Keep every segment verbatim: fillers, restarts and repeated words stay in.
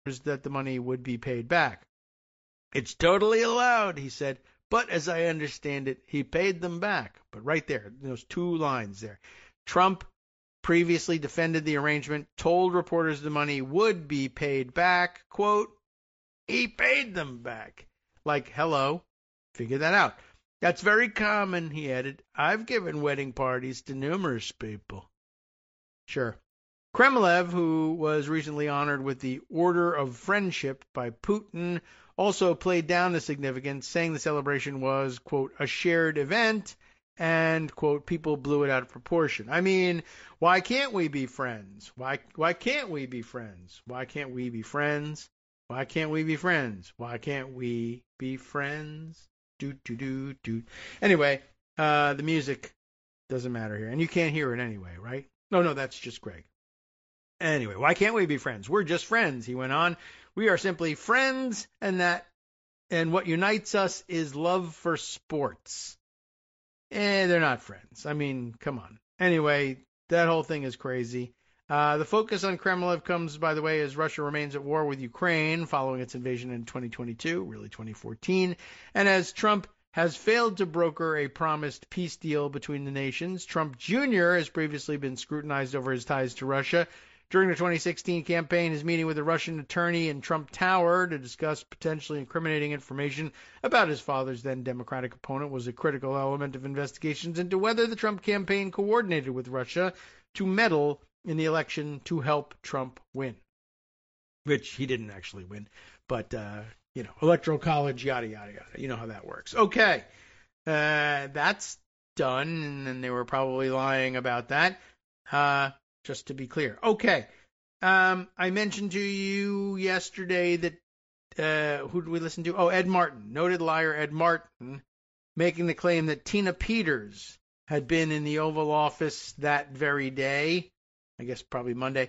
that the money would be paid back. It's totally allowed, he said, but as I understand it, he paid them back. But right there, those two lines there. Trump previously defended the arrangement, told reporters the money would be paid back. Quote, he paid them back. Like, hello, figure that out. That's very common, he added. I've given wedding parties to numerous people. Sure. Kremlev, who was recently honored with the Order of Friendship by Putin, also played down the significance, saying the celebration was, quote, a shared event, and, quote, people blew it out of proportion. I mean, why can't we be friends? Why why can't we be friends? Why can't we be friends? Why can't we be friends? Why can't we be friends? Do, do, do, do. Anyway, uh, the music doesn't matter here. And you can't hear it anyway, right? No, no, that's just Greg. Anyway, why can't we be friends? We're just friends, he went on. We are simply friends, and that, and what unites us is love for sports. Eh, they're not friends. I mean, come on. Anyway, that whole thing is crazy. Uh, the focus on Kremlin comes, by the way, as Russia remains at war with Ukraine following its invasion in twenty twenty-two, really twenty fourteen, and as Trump has failed to broker a promised peace deal between the nations. Trump Junior has previously been scrutinized over his ties to Russia. During the twenty sixteen campaign, his meeting with a Russian attorney in Trump Tower to discuss potentially incriminating information about his father's then Democratic opponent was a critical element of investigations into whether the Trump campaign coordinated with Russia to meddle in the election to help Trump win, which he didn't actually win, but, uh, you know, electoral college, yada, yada, yada. You know how that works. Okay, uh, that's done, and then they were probably lying about that. Uh, Just to be clear. Okay. Um, I mentioned to you yesterday that, uh, who did we listen to? Oh, Ed Martin, noted liar Ed Martin, making the claim that Tina Peters had been in the Oval Office that very day, I guess probably Monday,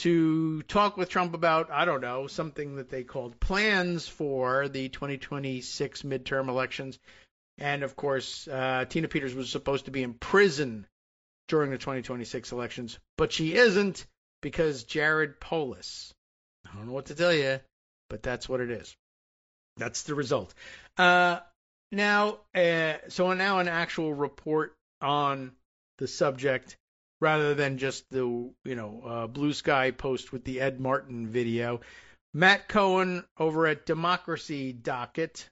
to talk with Trump about, I don't know, something that they called plans for the twenty twenty-six midterm elections. And, of course, uh, Tina Peters was supposed to be in prison during the twenty twenty-six elections, but she isn't because Jared Polis. I don't know what to tell you, but that's what it is. That's the result. Uh, now, uh, so now an actual report on the subject rather than just the, you know, uh, Blue Sky post with the Ed Martin video. Matt Cohen over at Democracy Docket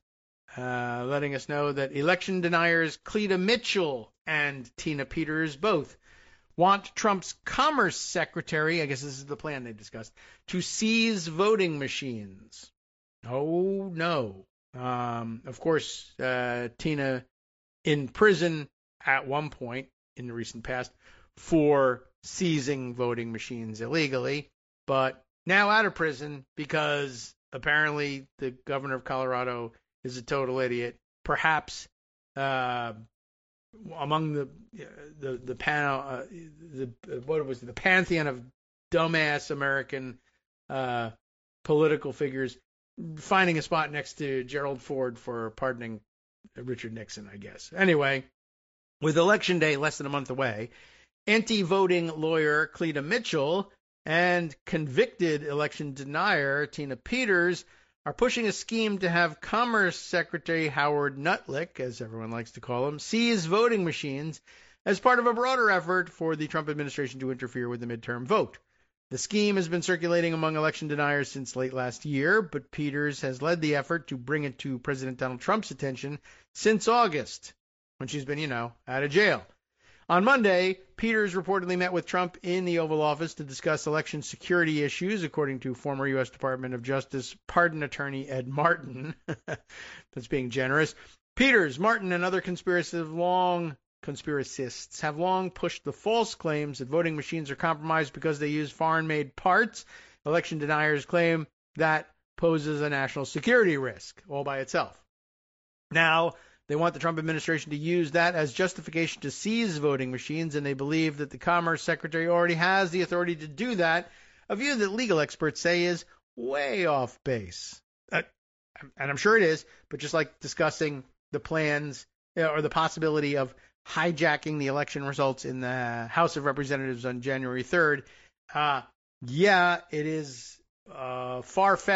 uh, letting us know that election deniers Cleta Mitchell and Tina Peters both want Trump's Commerce Secretary, I guess this is the plan they discussed, to seize voting machines. Oh, no. Um, of course, uh, Tina in prison at one point in the recent past for seizing voting machines illegally, but now out of prison because apparently the governor of Colorado is a total idiot. Perhaps uh, among the the the panel, uh, the what was it, the pantheon of dumbass American uh, political figures, finding a spot next to Gerald Ford for pardoning Richard Nixon, I guess. Anyway, with Election Day less than a month away, anti-voting lawyer Cleta Mitchell and convicted election denier Tina Peters are pushing a scheme to have Commerce Secretary Howard Nutlick, as everyone likes to call him, seize voting machines as part of a broader effort for the Trump administration to interfere with the midterm vote. The scheme has been circulating among election deniers since late last year, but Peters has led the effort to bring it to President Donald Trump's attention since August, when she's been, you know, out of jail. On Monday, Peters reportedly met with Trump in the Oval Office to discuss election security issues, according to former U S Department of Justice pardon attorney Ed Martin. That's being generous. Peters, Martin, and other conspiracists long conspiracists have long pushed the false claims that voting machines are compromised because they use foreign-made parts. Election deniers claim that poses a national security risk all by itself. Now, they want the Trump administration to use that as justification to seize voting machines, and they believe that the Commerce Secretary already has the authority to do that, a view that legal experts say is way off base. Uh, and I'm sure it is, but just like discussing the plans or the possibility of hijacking the election results in the House of Representatives on January third, uh, yeah, it is uh, far-fetched